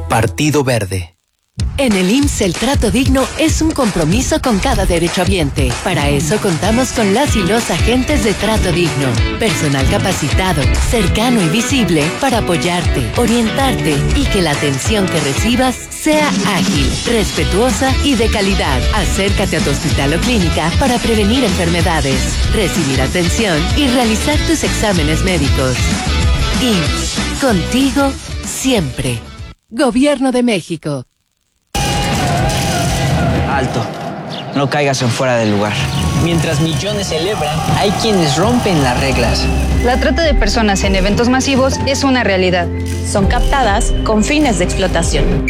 Partido Verde. En el IMSS el trato digno es un compromiso con cada derechohabiente. Para eso contamos con las y los agentes de trato digno. Personal capacitado, cercano y visible para apoyarte, orientarte y que la atención que recibas sea ágil, respetuosa y de calidad. Acércate a tu hospital o clínica para prevenir enfermedades, recibir atención y realizar tus exámenes médicos. IMSS, contigo siempre. Gobierno de México. Alto, no caigas en fuera del lugar. Mientras millones celebran, hay quienes rompen las reglas. La trata de personas en eventos masivos es una realidad. Son captadas con fines de explotación.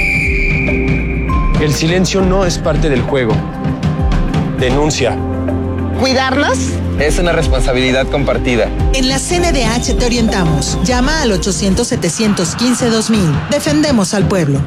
El silencio no es parte del juego. Denuncia. ¿Cuidarlos? Es una responsabilidad compartida. En la CNDH te orientamos. Llama al 800-715-2000. Defendemos al pueblo.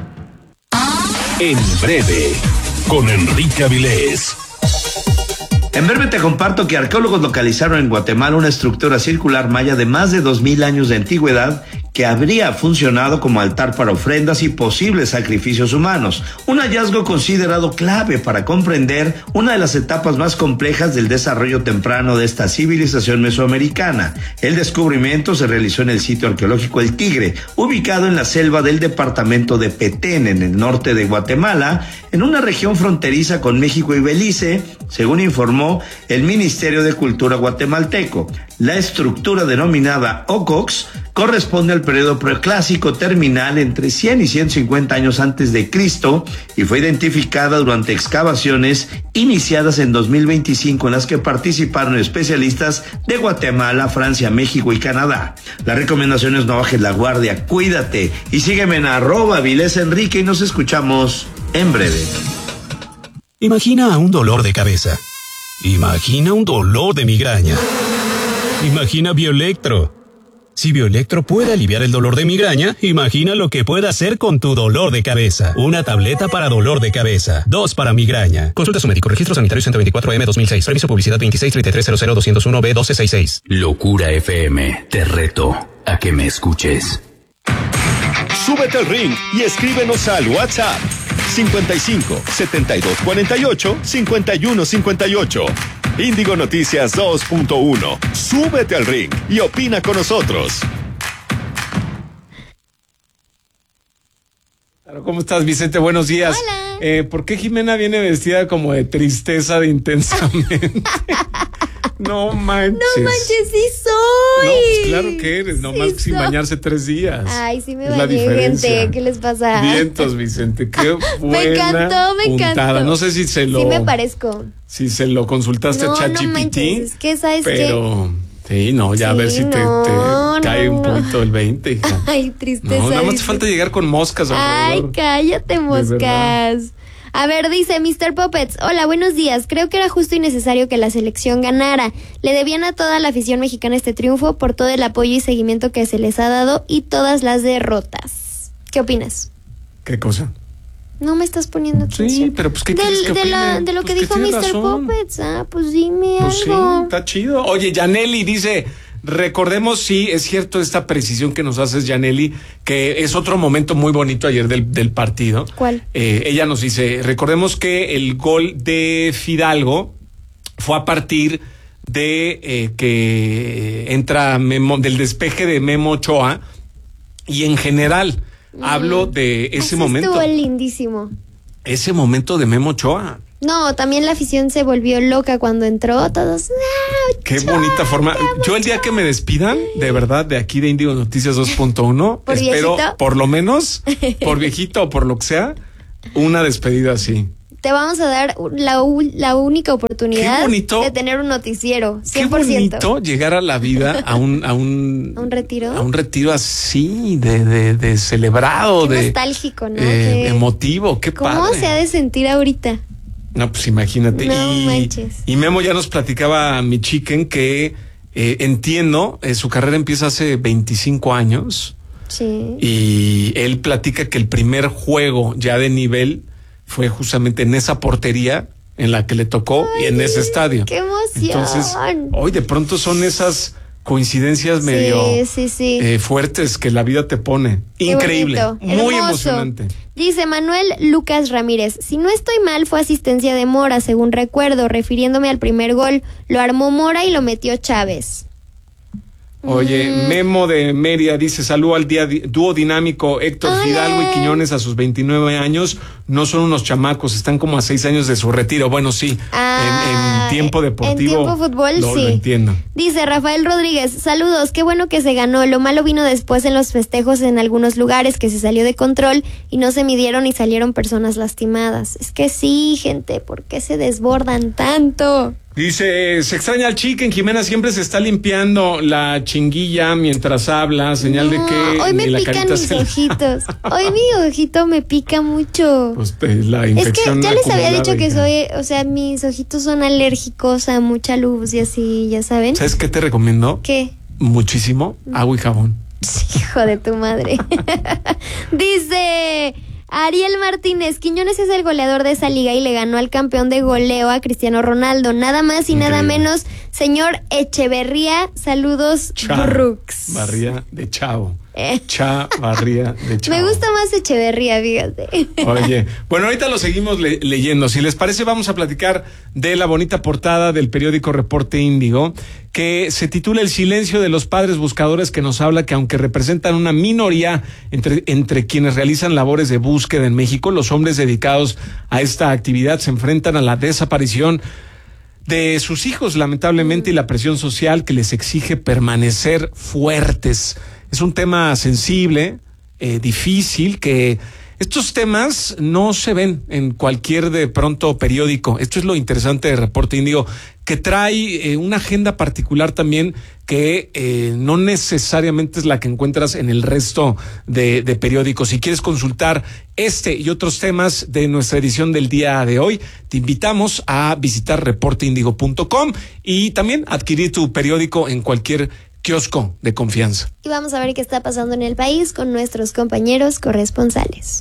En breve, con Enrique Avilés. En breve te comparto que arqueólogos localizaron en Guatemala una estructura circular maya de más de 2000 años de antigüedad que habría funcionado como altar para ofrendas y posibles sacrificios humanos. Un hallazgo considerado clave para comprender una de las etapas más complejas del desarrollo temprano de esta civilización mesoamericana. El descubrimiento se realizó en el sitio arqueológico El Tigre, ubicado en la selva del departamento de Petén, en el norte de Guatemala, en una región fronteriza con México y Belice, según informó el Ministerio de Cultura guatemalteco. La estructura denominada Ocox corresponde al periodo preclásico terminal entre 100 y 150 años antes de Cristo y fue identificada durante excavaciones iniciadas en 2025 en las que participaron especialistas de Guatemala, Francia, México y Canadá. La recomendación es no bajes la guardia, cuídate y sígueme en @VilésEnrique y nos escuchamos en breve. Imagina un dolor de cabeza. Imagina un dolor de migraña. Imagina Bioelectro. Si Bioelectro puede aliviar el dolor de migraña, imagina lo que puede hacer con tu dolor de cabeza. Una tableta para dolor de cabeza, 2 para migraña. Consulta a su médico. Registro sanitario 124M 2006. Permiso publicidad 2633000201B1266. Locura FM. Te reto a que me escuches. Súbete al ring y escríbenos al WhatsApp 55 72 48 51 58. Índigo Noticias 2.1. Súbete al ring y opina con nosotros. ¿Cómo estás, Vicente? Buenos días. Hola. ¿Por qué Jimena viene vestida como de tristeza de intensamente? No manches. No manches, sí soy. No, pues claro que eres, nomás sí sin soy. bañarse 3 días. Ay, sí me Es la bañé, diferencia. gente. ¿Qué les pasa? Vientos, Vicente, qué buena Me encantó. puntada. No sé si se lo... Sí me parezco. Si se lo consultaste a ChatGPT. No manches, es que ¿sabes qué? Pero... Sí, no, ya a ver si te cae un poquito el 20. Hija. Ay, tristeza. No, nada más te falta llegar con moscas alrededor. Ay, cállate, moscas. A ver, dice Mr. Puppets, hola, buenos días. Creo que era justo y necesario que la selección ganara. Le debían a toda la afición mexicana este triunfo por todo el apoyo y seguimiento que se les ha dado y todas las derrotas. ¿Qué opinas? ¿Qué cosa? No me estás poniendo atención. Sí, pero pues ¿qué quieres que opine? De lo Pues que dijo tiene Mr. razón. Puppets. Ah, pues dime Pues algo. sí, está chido. Oye, Yaneli dice, recordemos, sí, es cierto esta precisión que nos haces, Yaneli, que es otro momento muy bonito ayer del partido. ¿Cuál? Ella nos dice, recordemos que el gol de Fidalgo fue a partir de que entra Memo, del despeje de Memo Ochoa, y en general hablo de ese momento. Estuvo lindísimo. Ese momento de Memo Ochoa. No, también la afición se volvió loca cuando entró, todos. Qué bonita forma. Yo el día que me despidan, de verdad, de aquí de Índigo Noticias 2.1, ¿Por espero, viejito? por lo menos, por viejito o por lo que sea, una despedida así. Te vamos a dar la única oportunidad de tener un noticiero, 100%. Qué bonito llegar a la vida a un ¿A un retiro? A un retiro así, de celebrado, Qué nostálgico, ¿no? Emotivo, qué ¿Cómo padre. se ha de sentir ahorita? No, pues imagínate. No manches. Y Memo ya nos platicaba, mi chicken, que entiendo, su carrera empieza hace 25 años. Sí. Y él platica que el primer juego ya de nivel fue justamente en esa portería en la que le tocó. Ay, y en ese estadio. ¡Qué emoción! Entonces, hoy de pronto son esas coincidencias medio fuertes que la vida te pone. Qué increíble, bonito, muy hermoso. emocionante. Dice Manuel Lucas Ramírez, si no estoy mal fue asistencia de Mora, según recuerdo, refiriéndome al primer gol. Lo armó Mora y lo metió Chávez. Oye, Memo de Mérida dice, salud al dúo dinámico Héctor Fidalgo y Quiñones a sus 29 años. No son unos chamacos, están como a 6 años de su retiro. Bueno, sí, en tiempo deportivo. En tiempo fútbol, sí. Lo entiendo. Dice Rafael Rodríguez, saludos, qué bueno que se ganó. Lo malo vino después en los festejos en algunos lugares, que se salió de control y no se midieron y salieron personas lastimadas. Es que sí, gente, ¿por qué se desbordan tanto? Dice, se extraña al Chicken, Jimena siempre se está limpiando la chinguilla mientras habla, señal de que hoy me la pican mis ojitos. Hoy mi ojito me pica mucho. Pues la infección. Es que ya les había dicho que hija. mis ojitos son alérgicos a mucha luz y así, ya saben. ¿Sabes qué te recomiendo? ¿Qué? Muchísimo, agua y jabón. Hijo de tu madre. Dice Ariel Martínez, Quiñones es el goleador de esa liga y le ganó al campeón de goleo a Cristiano Ronaldo. Nada más y nada menos, señor Echeverría. Saludos, Brooks. Barría de Chavo. Barría de Chavo. Me gusta más Echeverría, fíjate. Oye, bueno, ahorita lo seguimos leyendo. Si les parece, vamos a platicar de la bonita portada del periódico Reporte Índigo, que se titula El silencio de los padres buscadores, que nos habla que aunque representan una minoría entre quienes realizan labores de búsqueda en México, los hombres dedicados a esta actividad se enfrentan a la desaparición de sus hijos, lamentablemente, y la presión social que les exige permanecer fuertes. Es un tema sensible, difícil, que estos temas no se ven en cualquier de pronto periódico. Esto es lo interesante de Reporte Índigo, que trae una agenda particular también que no necesariamente es la que encuentras en el resto de periódicos. Si quieres consultar este y otros temas de nuestra edición del día de hoy, te invitamos a visitar reporteindigo.com y también adquirir tu periódico en cualquier kiosco de confianza. Y vamos a ver qué está pasando en el país con nuestros compañeros corresponsales.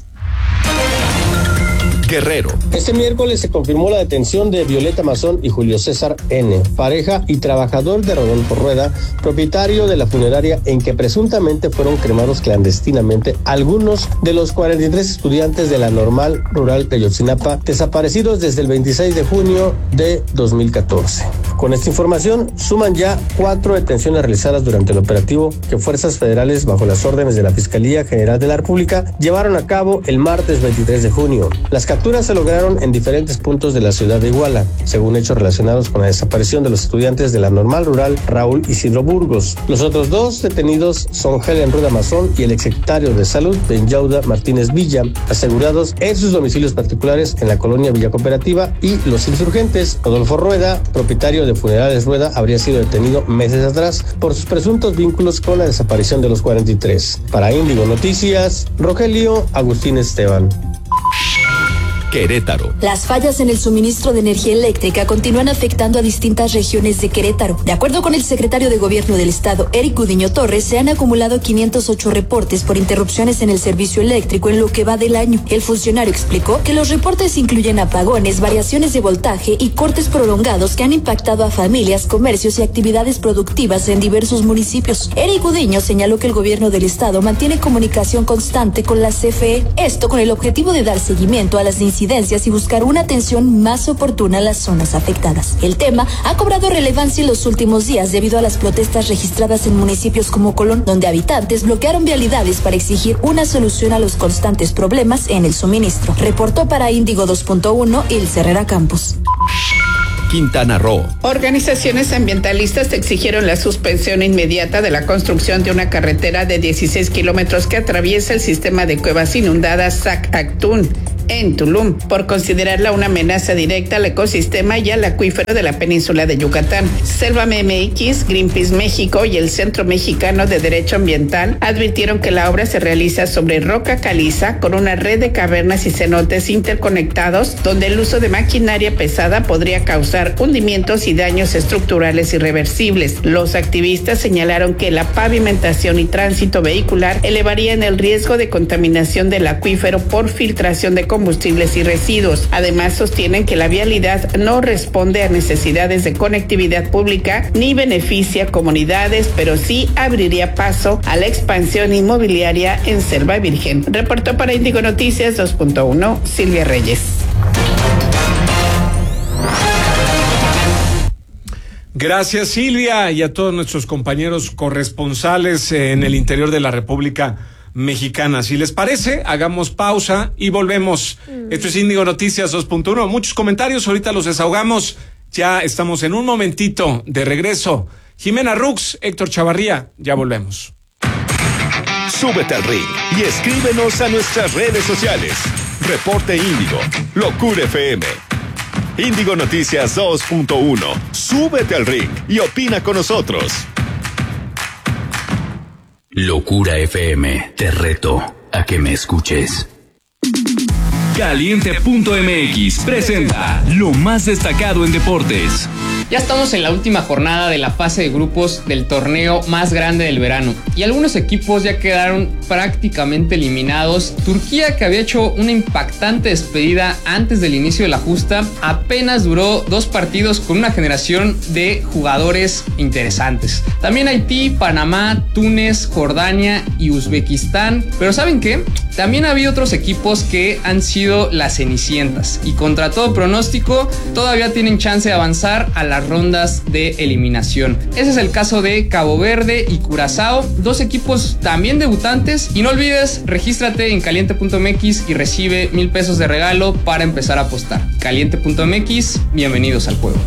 Guerrero. Este miércoles se confirmó la detención de Violeta Mazón y Julio César N., pareja y trabajador de Rodolfo Rueda, propietario de la funeraria en que presuntamente fueron cremados clandestinamente algunos de los 43 estudiantes de la Normal Rural de Ayotzinapa, desaparecidos desde el 26 de junio de 2014. Con esta información, suman ya 4 detenciones realizadas durante el operativo que fuerzas federales, bajo las órdenes de la Fiscalía General de la República, llevaron a cabo el martes 23 de junio. Las capturas se lograron en diferentes puntos de la ciudad de Iguala, según hechos relacionados con la desaparición de los estudiantes de la Normal Rural Raúl Isidro Burgos. Los otros 2 detenidos son Helen Rueda Mazón y el exsecretario de Salud, Benyauda Martínez Villa, asegurados en sus domicilios particulares en la colonia Villa Cooperativa y Los Insurgentes. Rodolfo Rueda, propietario de Funerales Rueda, habría sido detenido meses atrás por sus presuntos vínculos con la desaparición de los 43. Para Índigo Noticias, Rogelio Agustín Esteban. Querétaro. Las fallas en el suministro de energía eléctrica continúan afectando a distintas regiones de Querétaro. De acuerdo con el secretario de Gobierno del Estado, Eric Gudiño Torres, se han acumulado 508 reportes por interrupciones en el servicio eléctrico en lo que va del año. El funcionario explicó que los reportes incluyen apagones, variaciones de voltaje y cortes prolongados que han impactado a familias, comercios y actividades productivas en diversos municipios. Eric Gudiño señaló que el Gobierno del Estado mantiene comunicación constante con la CFE, esto con el objetivo de dar seguimiento a las incidencias y buscar una atención más oportuna a las zonas afectadas. El tema ha cobrado relevancia en los últimos días debido a las protestas registradas en municipios como Colón, donde habitantes bloquearon vialidades para exigir una solución a los constantes problemas en el suministro. Reportó para Índigo 2.1 Ilse Herrera Campos. Quintana Roo. Organizaciones ambientalistas exigieron la suspensión inmediata de la construcción de una carretera de 16 kilómetros que atraviesa el sistema de cuevas inundadas Sac-Actun en Tulum, por considerarla una amenaza directa al ecosistema y al acuífero de la península de Yucatán. Selva MX, Greenpeace México y el Centro Mexicano de Derecho Ambiental advirtieron que la obra se realiza sobre roca caliza con una red de cavernas y cenotes interconectados, donde el uso de maquinaria pesada podría causar hundimientos y daños estructurales irreversibles. Los activistas señalaron que la pavimentación y tránsito vehicular elevarían el riesgo de contaminación del acuífero por filtración de combustibles y residuos. Además, sostienen que la vialidad no responde a necesidades de conectividad pública ni beneficia a comunidades, pero sí abriría paso a la expansión inmobiliaria en Selva Virgen. Reportó para Índigo Noticias 2.1 Silvia Reyes. Gracias, Silvia, y a todos nuestros compañeros corresponsales en el interior de la República Mexicana. Si les parece, hagamos pausa y volvemos. Esto es Índigo Noticias 2.1. Muchos comentarios, ahorita los desahogamos. Ya estamos en un momentito de regreso. Jimena Rux, Héctor Chavarría, ya volvemos. Súbete al ring y escríbenos a nuestras redes sociales. Reporte Índigo, Locura FM. Índigo Noticias 2.1. Súbete al ring y opina con nosotros. Locura FM, te reto a que me escuches. Caliente.mx presenta lo más destacado en deportes. Ya estamos en la última jornada de la fase de grupos del torneo más grande del verano y algunos equipos ya quedaron prácticamente eliminados. Turquía, que había hecho una impactante despedida antes del inicio de la justa, apenas duró 2 partidos con una generación de jugadores interesantes. También Haití, Panamá, Túnez, Jordania y Uzbekistán. Pero ¿saben qué? También ha habido otros equipos que han sido las cenicientas y contra todo pronóstico todavía tienen chance de avanzar a las rondas de eliminación. Ese es el caso de Cabo Verde y Curazao, 2 equipos también debutantes. Y no olvides, regístrate en caliente.mx y recibe $1,000 de regalo para empezar a apostar. Caliente.mx, bienvenidos al juego.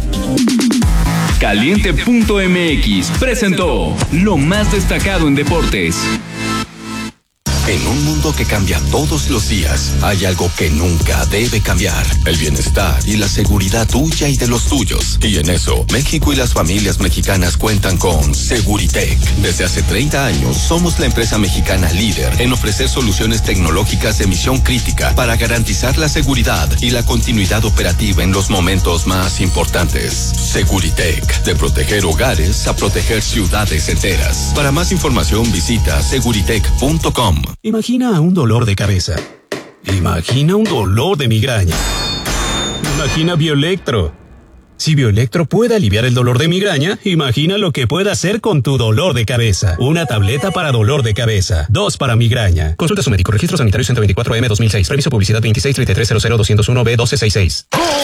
Caliente.mx presentó lo más destacado en deportes. En un mundo que cambia todos los días, hay algo que nunca debe cambiar: el bienestar y la seguridad tuya y de los tuyos. Y en eso, México y las familias mexicanas cuentan con Seguritech. Desde hace 30 años, somos la empresa mexicana líder en ofrecer soluciones tecnológicas de misión crítica para garantizar la seguridad y la continuidad operativa en los momentos más importantes. Seguritech, de proteger hogares a proteger ciudades enteras. Para más información, visita seguritech.com. Imagina un dolor de cabeza. Imagina un dolor de migraña. Imagina Bioelectro. Si Bioelectro puede aliviar el dolor de migraña, imagina lo que puede hacer con tu dolor de cabeza. Una tableta para dolor de cabeza, 2 para migraña. Consulta a su médico. Registro Sanitario 124M 2006. Permiso publicidad 2633000201B1266.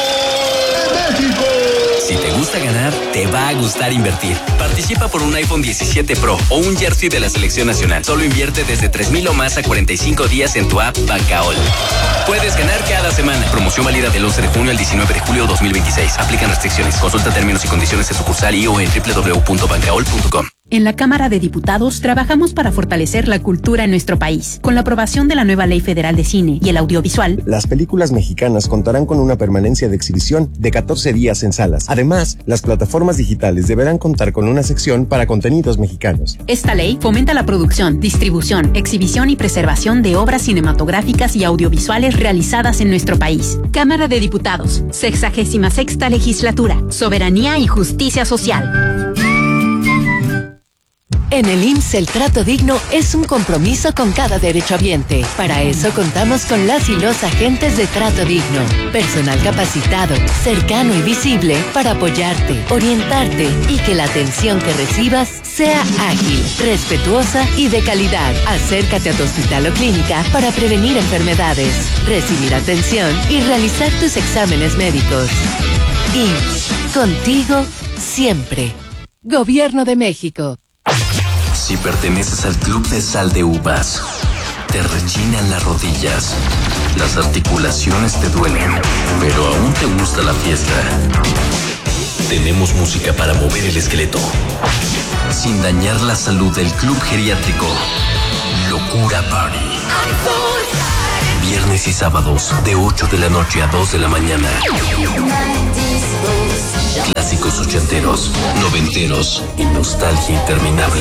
Si te gusta ganar, te va a gustar invertir. Participa por un iPhone 17 Pro o un jersey de la Selección Nacional. Solo invierte desde 3,000 o más a 45 días en tu app Bancaol. Puedes ganar cada semana. Promoción válida del 11 de junio al 19 de julio 2026. Aplican restricciones. Consulta términos y condiciones en sucursal y o en www.bancaol.com. En la Cámara de Diputados trabajamos para fortalecer la cultura en nuestro país. Con la aprobación de la nueva Ley Federal de Cine y el Audiovisual, las películas mexicanas contarán con una permanencia de exhibición de 14 días en salas. Además, las plataformas digitales deberán contar con una sección para contenidos mexicanos. Esta ley fomenta la producción, distribución, exhibición y preservación de obras cinematográficas y audiovisuales realizadas en nuestro país. Cámara de Diputados, 66ª Legislatura, Soberanía y Justicia Social. En el IMSS, el trato digno es un compromiso con cada derechohabiente. Para eso contamos con las y los agentes de trato digno. Personal capacitado, cercano y visible para apoyarte, orientarte y que la atención que recibas sea ágil, respetuosa y de calidad. Acércate a tu hospital o clínica para prevenir enfermedades, recibir atención y realizar tus exámenes médicos. IMSS, contigo siempre. Gobierno de México. Si perteneces al Club de Sal de Uvas, te rechinan las rodillas, las articulaciones te duelen, pero aún te gusta la fiesta. Tenemos música para mover el esqueleto, sin dañar la salud del Club Geriátrico. Locura Party. Viernes y sábados, de 8 de la noche a 2 de la mañana. Clásicos ochenteros, noventeros y nostalgia interminable.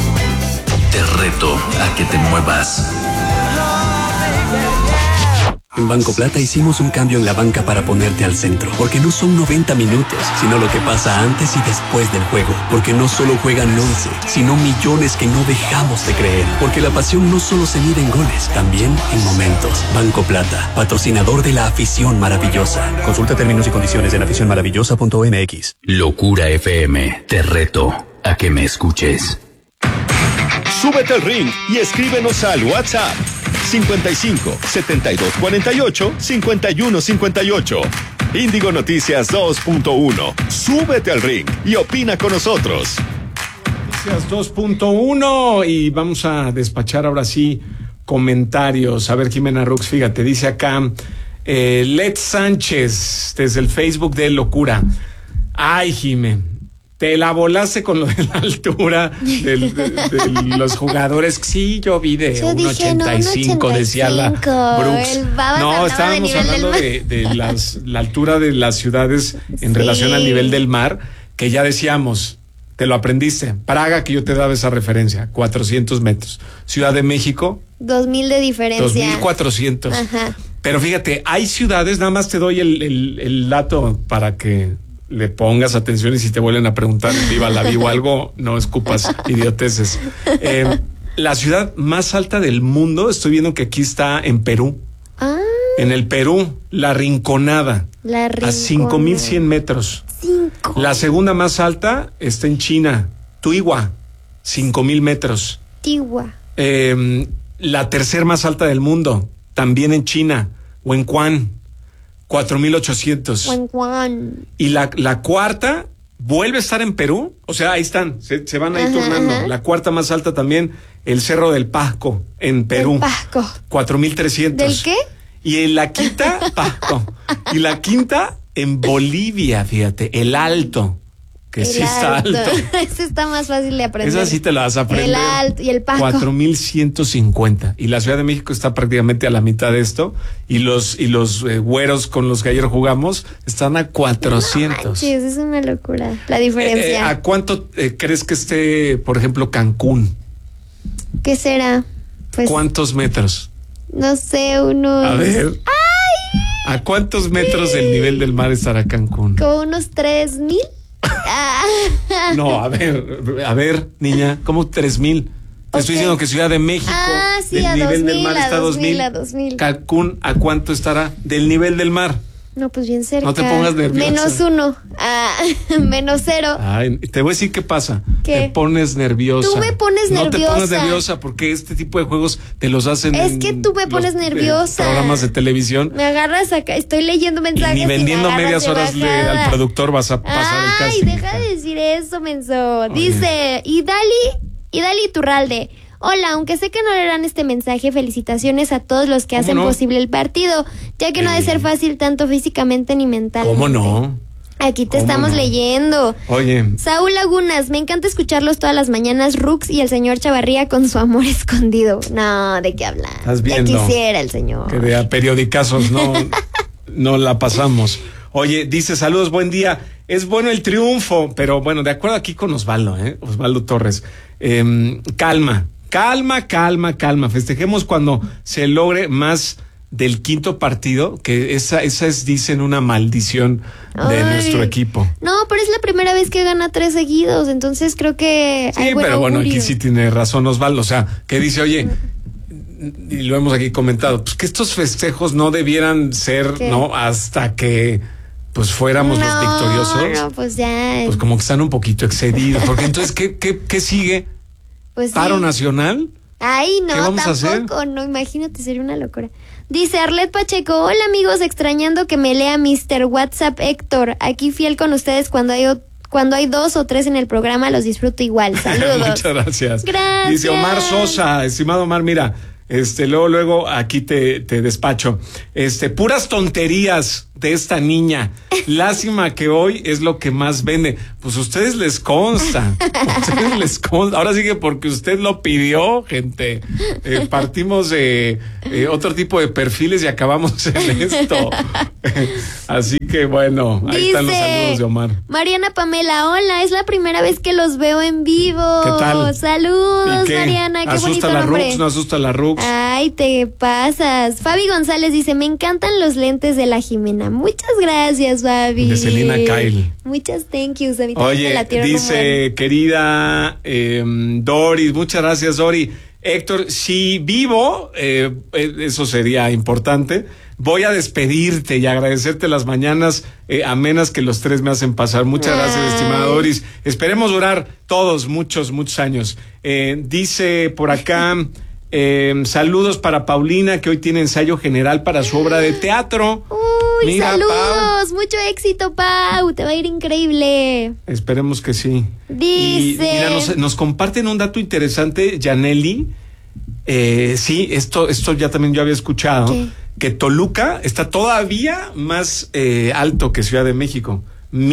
Te reto a que te muevas. En Banco Plata hicimos un cambio en la banca para ponerte al centro, porque no son 90 minutos, sino lo que pasa antes y después del juego, porque no solo juegan 11, sino millones que no dejamos de creer, porque la pasión no solo se mide en goles, también en momentos. Banco Plata, patrocinador de la afición maravillosa. Consulta términos y condiciones en aficionmaravillosa.mx. Locura FM, te reto a que me escuches. Súbete al ring y escríbenos al WhatsApp 55 72 48 51 58. Índigo Noticias 2.1. Súbete al ring y opina con nosotros. Noticias 2.1 y vamos a despachar ahora sí comentarios. A ver, Jimena Rux, fíjate, dice acá Let Sánchez desde el Facebook de Locura. Ay, Jimé, te la volaste con lo de la altura de los jugadores. Sí, yo vi de 1.85, decía la Brooks. No, estábamos hablando de la altura de las ciudades en relación al nivel del mar, que ya decíamos, te lo aprendiste. Praga, que yo te daba esa referencia, 400 metros. Ciudad de México, 2.000 de diferencia. 2.400. Ajá. Pero fíjate, hay ciudades, nada más te doy el dato para que le pongas atención y si te vuelven a preguntar viva la vivo algo, no escupas idioteces. La ciudad más alta del mundo, estoy viendo que aquí está en Perú. Ah. En el Perú, La Rinconada. La Rinconada. A 5.100 metros. La segunda más alta está en China, Tuihua, 5.000 metros. Tuihua. La tercera más alta del mundo, también en China, Wenquan, 4.800. Y la cuarta vuelve a estar en Perú, o sea, ahí están, se van ahí turnando. La cuarta más alta también, el Cerro del Pasco, en Perú. 4.300. ¿Del qué? Y en la quinta, Pasco. Y la quinta, en Bolivia, fíjate, el Alto, que sí está alto. Ese está más fácil de aprender. Esa sí te la vas a aprender. El Alto y el Pasco. 4.150. Y la Ciudad de México está prácticamente a la mitad de esto. Y los güeros con los que ayer jugamos están a 400. Sí, es una locura la diferencia. ¿A cuánto crees que esté, por ejemplo, Cancún? ¿Qué será? Pues, ¿cuántos metros? No sé, unos... A ver. ¡Ay! ¿A cuántos metros del nivel del mar estará Cancún? Como unos 3,000. No, a ver, niña, ¿cómo 3,000? Te estoy diciendo que Ciudad de México sí, del nivel 2000, del mar está a 2,000. Cancún, ¿a cuánto estará del nivel del mar? No, pues bien cerca. No te pongas nerviosa. -1. -0. Ay, te voy a decir qué pasa. ¿Qué? Te pones nerviosa. Tú me pones nerviosa. No te pongas nerviosa porque este tipo de juegos te los hacen. Es que tú me pones nerviosa. Programas de televisión. Me agarras acá, estoy leyendo mensajes. Y ni vendiendo medias horas al productor vas a pasar el casting. Ay, deja de decir eso, menso. Dice, Idali Turralde. Hola, aunque sé que no leerán este mensaje, felicitaciones a todos los que hacen posible el partido, ya que no ha de ser fácil tanto físicamente ni mentalmente. ¿Cómo no? Aquí te estamos leyendo. Oye. Saúl Lagunas, me encanta escucharlos todas las mañanas, Rux y el señor Chavarría con su amor escondido. No, ¿de qué hablan? Estás viendo. Ya quisiera el señor. Que de a periodicazos no la pasamos. Oye, dice, saludos, buen día. Es bueno el triunfo, pero bueno, de acuerdo aquí con Osvaldo, Osvaldo Torres. Calma. Festejemos cuando se logre más del quinto partido, que esa es, dicen, una maldición de nuestro equipo. No, pero es la primera vez que gana 3 seguidos, entonces creo que sí, pero bueno, aquí sí tiene razón Osvaldo, o sea, que dice, oye, y lo hemos aquí comentado, pues que estos festejos no debieran ser, ¿no? Hasta que pues fuéramos los victoriosos. No, pues ya. Pues como que están un poquito excedidos, porque entonces, ¿qué sigue? Pues ¿Paro sí. nacional? Ay, no, ¿Qué vamos a tampoco, hacer? No, imagínate, sería una locura. Dice Arlet Pacheco, hola amigos, extrañando que me lea Mr. WhatsApp Héctor, aquí fiel con ustedes cuando hay 2 o 3 en el programa, los disfruto igual, saludos. Muchas gracias. Gracias. Dice Omar Sosa, estimado Omar, mira, luego aquí te despacho. Puras tonterías de esta niña. Lástima que hoy es lo que más vende. Pues a ustedes les consta. Ahora sí que porque usted lo pidió, gente. Partimos de otro tipo de perfiles y acabamos en esto. Así que bueno, ahí están los saludos de Omar. Mariana Pamela, hola, es la primera vez que los veo en vivo. ¿Qué tal? Saludos, ¿Y qué? Mariana, qué bonito ¿Asusta la nombre. Rux? ¿No asusta la Rux? Lux. Ay, te pasas. Fabi González dice, me encantan los lentes de la Jimena. Muchas gracias, Fabi. De Selena Kyle. Muchas thank yous. A mí Oye, dice, querida Doris, muchas gracias, Dori. Héctor, si vivo, eso sería importante, voy a despedirte y agradecerte las mañanas amenas que los tres me hacen pasar. Muchas gracias, estimada Doris. Esperemos durar todos muchos años. Dice por acá, saludos para Paulina, que hoy tiene ensayo general para su obra de teatro. Uy, mira, saludos, Pau. mucho éxito, Pau, te va a ir increíble. Esperemos que sí. Dice. Y mira, nos comparten un dato interesante, Yaneli. Sí, esto ya también yo había escuchado. ¿Qué? Que Toluca está todavía más alto que Ciudad de México.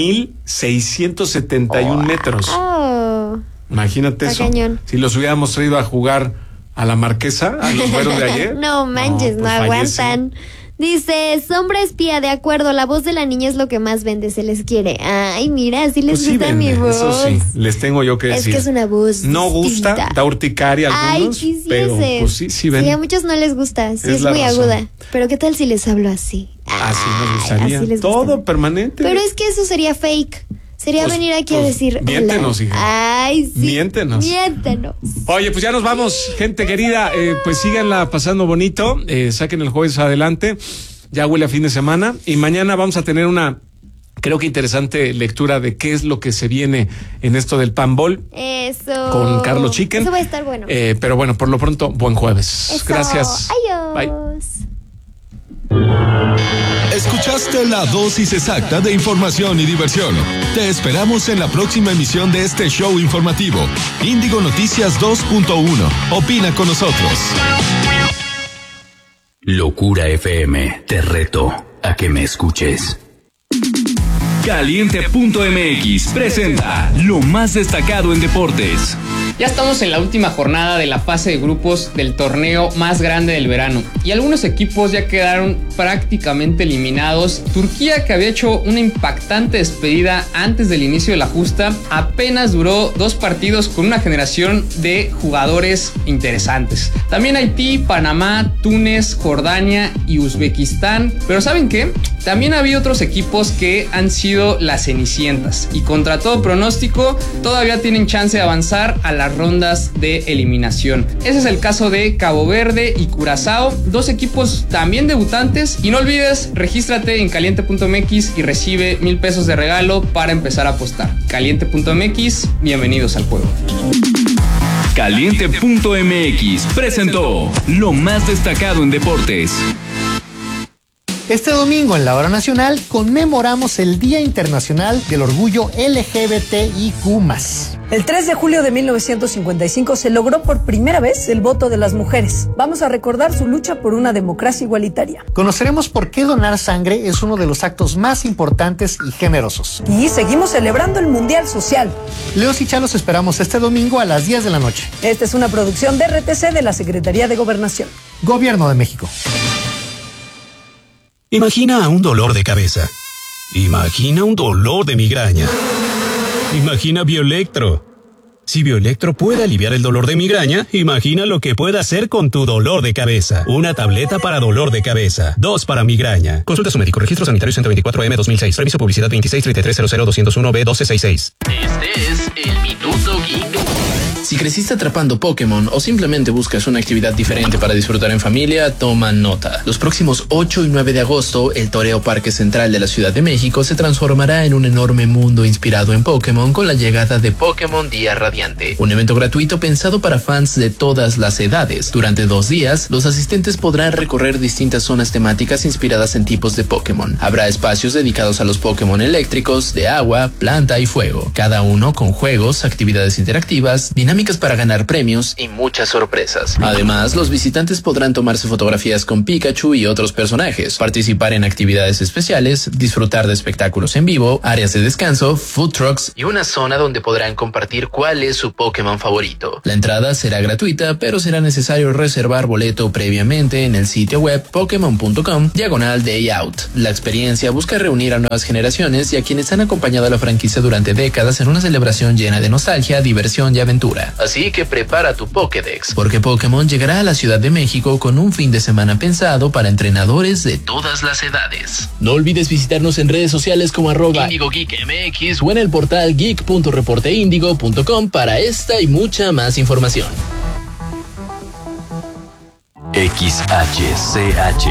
1,671 metros. Imagínate Está eso. cañón. Si los hubiéramos traído a jugar a la Marquesa, a los güeros de ayer. No manches, no aguantan. Dice, sombra espía, de acuerdo, la voz de la niña es lo que más vende, se les quiere. Ay, mira, sí les gusta mi voz. Eso sí, les tengo yo que decir. Es que es una voz no distinta. gusta, da urticaria a algunos, ay, quisiese. pero pues sí ven. Sí, a muchos no les gusta, sí es la muy razón. aguda. Pero ¿qué tal si les hablo así? Así nos gustaría. así les todo gusta. permanente. Pero es que eso sería fake. Sería Pues, venir aquí a decir, miéntenos, hola. hija. Ay, sí. Miéntenos. Oye, pues ya nos vamos, gente querida. Pues síganla pasando bonito. Saquen el jueves adelante. Ya huele a fin de semana. Y mañana vamos a tener una, creo que interesante lectura de qué es lo que se viene en esto del Panball. Eso. Con Carlos Chicken. Eso va a estar bueno. Pero bueno, por lo pronto, buen jueves. Eso. Gracias. Adiós. Bye. Escuchaste la dosis exacta de información y diversión. Te esperamos en la próxima emisión de este show informativo. Índigo Noticias 2.1. Opina con nosotros. Locura FM, te reto a que me escuches. Caliente.mx presenta lo más destacado en deportes. Ya estamos en la última jornada de la fase de grupos del torneo más grande del verano y algunos equipos ya quedaron prácticamente eliminados. Turquía, que había hecho una impactante despedida antes del inicio de la justa, apenas duró 2 partidos con una generación de jugadores interesantes. También Haití, Panamá, Túnez, Jordania y Uzbekistán. Pero ¿saben qué? También había otros equipos que han sido las cenicientas y contra todo pronóstico todavía tienen chance de avanzar a las rondas de eliminación. Ese es el caso de Cabo Verde y Curazao, 2 equipos también debutantes. Y no olvides, regístrate en caliente.mx y recibe $1,000 de regalo para empezar a apostar. Caliente.mx, bienvenidos al juego. Caliente.mx presentó lo más destacado en deportes. Este domingo en la Hora Nacional conmemoramos el Día Internacional del Orgullo LGBTIQ+. El 3 de julio de 1955 se logró por primera vez el voto de las mujeres. Vamos a recordar su lucha por una democracia igualitaria. Conoceremos por qué donar sangre es uno de los actos más importantes y generosos. Y seguimos celebrando el Mundial Social. Leos y Chalos esperamos este domingo a las 10 de la noche. Esta es una producción de RTC de la Secretaría de Gobernación. Gobierno de México. Imagina un dolor de cabeza. Imagina un dolor de migraña. Imagina Bioelectro. Si Bioelectro puede aliviar el dolor de migraña, imagina lo que puede hacer con tu dolor de cabeza. Una tableta para dolor de cabeza, 2 para migraña. Consulta a su médico. Registro sanitario 124M 2006. Permiso publicidad 2633000201B1266. Este es el Minuto Geek. Si creciste atrapando Pokémon o simplemente buscas una actividad diferente para disfrutar en familia, toma nota. Los próximos 8 y 9 de agosto, el Toreo Parque Central de la Ciudad de México se transformará en un enorme mundo inspirado en Pokémon con la llegada de Pokémon Día Radiante, un evento gratuito pensado para fans de todas las edades. Durante 2 días, los asistentes podrán recorrer distintas zonas temáticas inspiradas en tipos de Pokémon. Habrá espacios dedicados a los Pokémon eléctricos, de agua, planta y fuego, cada uno con juegos, actividades interactivas, dinámicas para ganar premios y muchas sorpresas. Además, los visitantes podrán tomarse fotografías con Pikachu y otros personajes, participar en actividades especiales, disfrutar de espectáculos en vivo, áreas de descanso, food trucks y una zona donde podrán compartir cuál es su Pokémon favorito. La entrada será gratuita, pero será necesario reservar boleto previamente en el sitio web pokemon.com/day out. La experiencia busca reunir a nuevas generaciones y a quienes han acompañado a la franquicia durante décadas en una celebración llena de nostalgia, diversión y aventura. hora. Así que prepara tu Pokédex, porque Pokémon llegará a la Ciudad de México con un fin de semana pensado para entrenadores de todas las edades. No olvides visitarnos en redes sociales como @IndigoGeekMX o en el portal geek.reporteindigo.com para esta y mucha más información. XHCH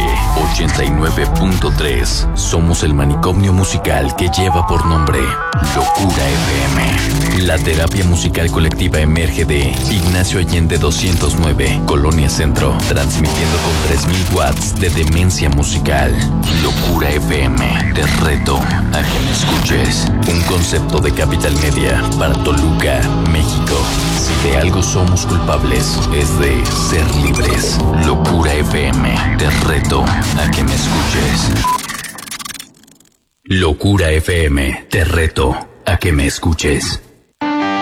89.3. Somos el manicomio musical que lleva por nombre Locura FM. La terapia musical colectiva emerge de Ignacio Allende 209, Colonia Centro, transmitiendo con 3000 watts de demencia musical. Locura FM, te reto a que me escuches. Un concepto de Capital Media para Toluca, México. Si de algo somos culpables, es de ser libres. Locura FM, te reto a que me escuches. Locura FM, te reto a que me escuches.